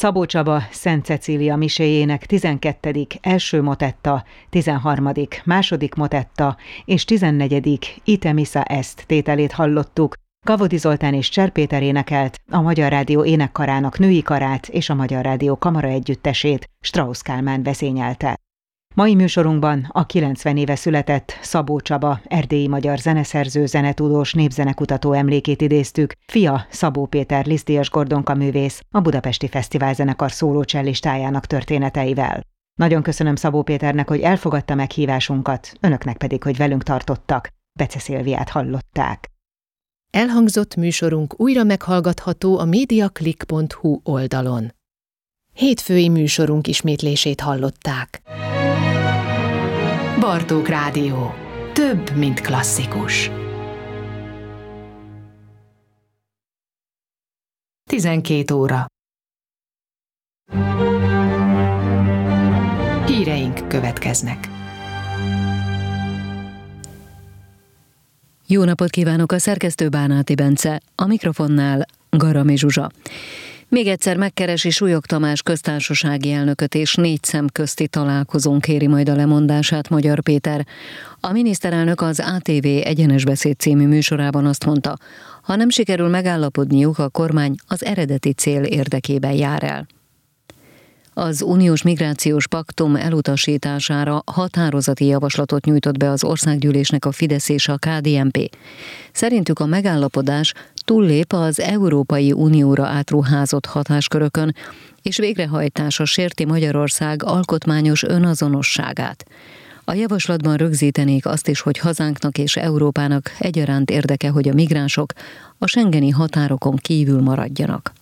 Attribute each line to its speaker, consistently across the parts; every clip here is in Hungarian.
Speaker 1: Szabó Csaba Szent Cecília miséjének 12. első motetta, 13. második motetta és 14. Ite missa est tételét hallottuk. Kavodi Zoltán és Cser Péter énekelt, a Magyar Rádió énekkarának női karát és a Magyar Rádió kamara együttesét Strauss Kálmán vezényelte. Mai műsorunkban a 90 éve született Szabó Csaba, erdélyi magyar zeneszerző, zenetudós, népzenekutató emlékét idéztük, fia Szabó Péter lisztdias Gordonka művész, a Budapesti Fesztiválzenekar szólócsellistájának történeteivel. Nagyon köszönöm Szabó Péternek, hogy elfogadta meghívásunkat, önöknek pedig, hogy velünk tartottak. Bece Szilviát hallották.
Speaker 2: Elhangzott műsorunk újra meghallgatható a mediaclick.hu oldalon. Hétfői műsorunk ismétlését hallották. Bartók Rádió. Több, mint klasszikus. 12 óra. Híreink következnek.
Speaker 3: Jó napot kívánok, a szerkesztő Bánáti Bence, a mikrofonnál Garami Zsuzsa. Még egyszer megkeresi Súlyog Tamás köztársasági elnököt, és 4 szem közti találkozón kéri majd a lemondását Magyar Péter. A miniszterelnök az ATV Egyenes Beszéd című műsorában azt mondta, ha nem sikerül megállapodniuk, a kormány az eredeti cél érdekében jár el. Az uniós migrációs paktum elutasítására határozati javaslatot nyújtott be az országgyűlésnek a Fidesz és a KDNP. Szerintük a megállapodás túllép az Európai Unióra átruházott hatáskörökön, és végrehajtása sérti Magyarország alkotmányos önazonosságát. A javaslatban rögzítenék azt is, hogy hazánknak és Európának egyaránt érdeke, hogy a migránsok a schengeni határokon kívül maradjanak.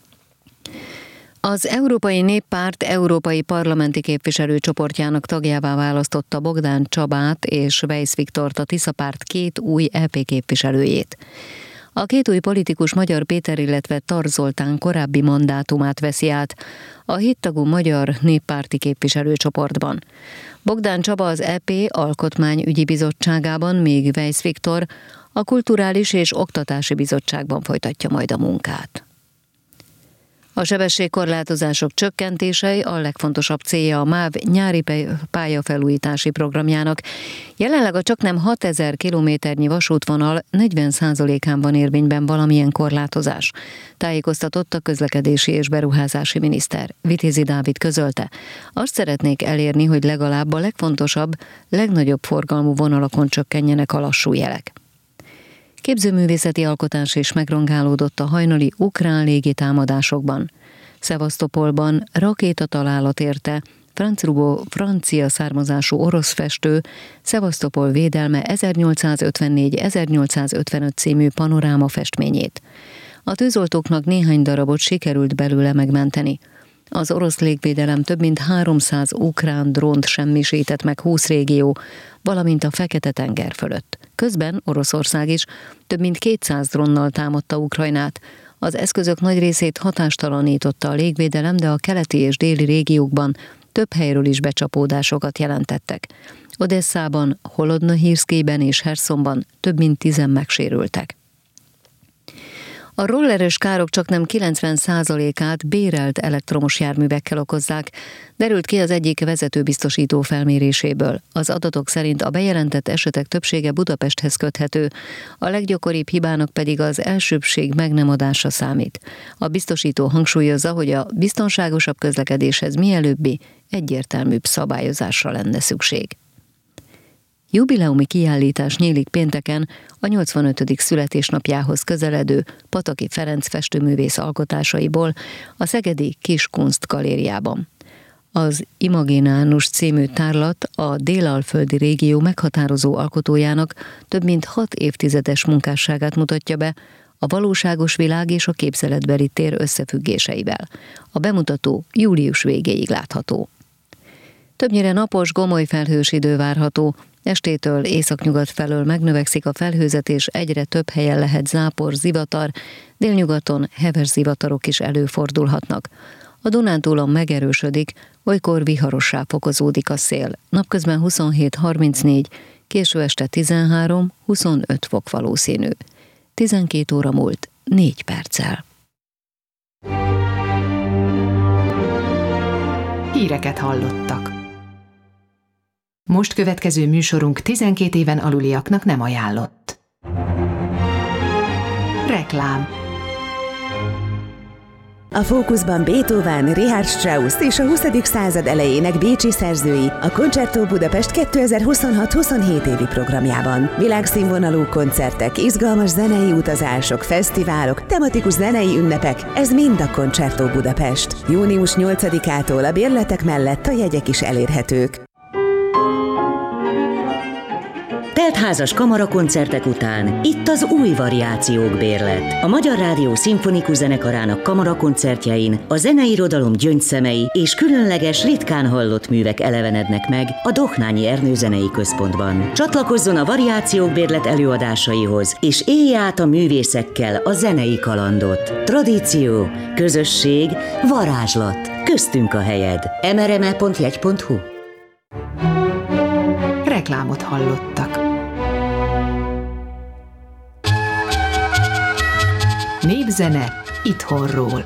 Speaker 3: Az Európai Néppárt európai parlamenti képviselőcsoportjának tagjává választotta Bogdán Csabát és Weisz Viktort, a Tiszapárt 2 új EP képviselőjét. A 2 új politikus Magyar Péter, illetve Tar Zoltán korábbi mandátumát veszi át a 7 tagú Magyar Néppárti képviselőcsoportban. Bogdán Csaba az EP Alkotmányügyi Bizottságában, míg Weisz Viktor a Kulturális és Oktatási Bizottságban folytatja majd a munkát. A sebességkorlátozások csökkentése a legfontosabb célja a MÁV nyári pályafelújítási programjának. Jelenleg a csaknem 6000 kilométernyi vasútvonal 40%-án van érvényben valamilyen korlátozás, tájékoztatott a közlekedési és beruházási miniszter. Vitézi Dávid közölte, azt szeretnék elérni, hogy legalább a legfontosabb, legnagyobb forgalmú vonalakon csökkenjenek a lassú jelek. Képzőművészeti alkotás is megrongálódott a hajnali ukrán légitámadásokban. Szevasztopolban rakétatalálat érte francia származású orosz festő Szevasztopol védelme 1854-1855 című panoráma festményét. A tűzoltóknak néhány darabot sikerült belőle megmenteni. Az orosz légvédelem több mint 300 ukrán drónt semmisített meg 20 régió, valamint a Fekete-tenger fölött. Közben Oroszország is több mint 200 drónnal támadta Ukrajnát. Az eszközök nagy részét hatástalanította a légvédelem, de a keleti és déli régiókban több helyről is becsapódásokat jelentettek. Odesszában, Holodnohirszkijben és Hersonban több mint 10 megsérültek. A rolleres károk csaknem 90%-át bérelt elektromos járművekkel okozzák, derült ki az egyik vezetőbiztosító felméréséből. Az adatok szerint a bejelentett esetek többsége Budapesthez köthető, a leggyakoribb hibának pedig az elsőbbség meg nem adása számít. A biztosító hangsúlyozza, hogy a biztonságosabb közlekedéshez mielőbbi, egyértelműbb szabályozásra lenne szükség. Jubileumi kiállítás nyílik pénteken a 85. születésnapjához közeledő Pataki Ferenc festőművész alkotásaiból a szegedi Kiskunst galériában. Az Imaginánus című tárlat a délalföldi régió meghatározó alkotójának több mint 6 évtizedes munkásságát mutatja be, a valóságos világ és a képzeletbeli tér összefüggéseivel. A bemutató július végéig látható. Többnyire napos, gomoly felhős idő várható, estétől északnyugat felől megnövekszik a felhőzet, és egyre több helyen lehet zápor, zivatar, délnyugaton heves zivatarok is előfordulhatnak. A Dunántúlon megerősödik, olykor viharossá fokozódik a szél. Napközben 27-34, késő este 13-25 fok valószínű. 12 óra múlt 4 perccel.
Speaker 2: híreket hallottak. Most következő műsorunk 12 éven aluliaknak nem ajánlott. Reklám.
Speaker 4: A fókuszban Beethoven, Richard Strauss és a 20. század elejének bécsi szerzői a Concerto Budapest 2026-27 évi programjában. Világszínvonalú koncertek, izgalmas zenei utazások, fesztiválok, tematikus zenei ünnepek, ez mind a Concerto Budapest. Június 8-ától a bérletek mellett a jegyek is elérhetők.
Speaker 5: Teltházas kamarakoncertek után itt az új variációk bérlet. A Magyar Rádió Szimfonikus Zenekarának kamarakoncertjein a zenei irodalom gyöngyszemei és különleges, ritkán hallott művek elevenednek meg a Dohnányi Ernő Zenei Központban. Csatlakozzon a variációk bérlet előadásaihoz, és élje át a művészekkel a zenei kalandot. Tradíció, közösség, varázslat. Köztünk a helyed. mrme.jegy.hu.
Speaker 2: Reklámot hallottak. Népzene itthonról.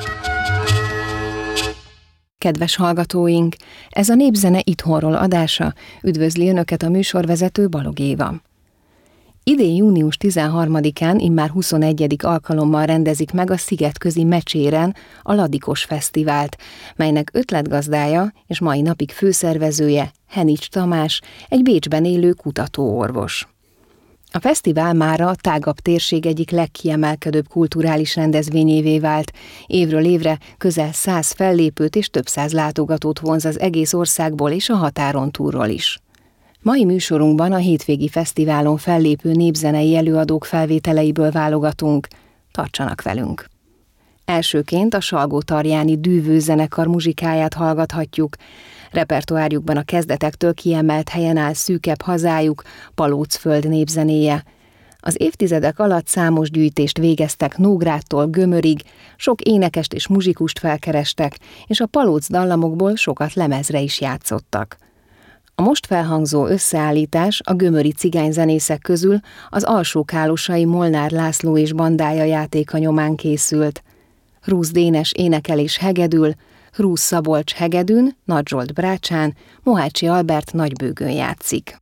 Speaker 6: Kedves hallgatóink, ez a Népzene itthonról adása, üdvözli Önöket a műsorvezető Balog Éva. Idén június 13-án immár 21. alkalommal rendezik meg a Szigetközi Mecséren a Ladikos Fesztivált, melynek ötletgazdája és mai napig főszervezője Henics Tamás, egy Bécsben élő kutatóorvos. A fesztivál mára a tágabb térség egyik legkiemelkedőbb kulturális rendezvényévé vált. Évről évre közel 100 fellépőt és több száz látogatót vonz az egész országból és a határon túlról is. Mai műsorunkban a hétvégi fesztiválon fellépő népzenei előadók felvételeiből válogatunk. Tartsanak velünk! Elsőként a Salgótarjáni Dűvő-zenekar muzsikáját hallgathatjuk. Repertoárjukban a kezdetektől kiemelt helyen áll Szűkebb hazájuk, Palócföld népzenéje. Az évtizedek alatt számos gyűjtést végeztek Nógrádtól Gömörig, sok énekest és muzsikust felkerestek, és a Palóc dallamokból sokat lemezre is játszottak. A most felhangzó összeállítás a gömöri cigányzenészek közül az alsókálosai Molnár László és bandája játéka nyomán készült. Rusz Dénes énekel és hegedül, Rusz Szabolcs hegedűn, Nagy Zsolt brácsán, Mohácsi Albert nagybőgőn játszik.